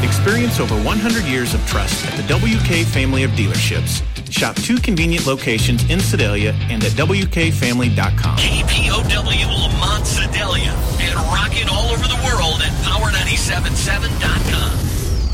Experience over 100 years of trust at the WK family of dealerships. Shop 2 convenient locations in Sedalia and at WKFamily.com. KPOW Lamont Sedalia and rocking all over the world at Power977.com.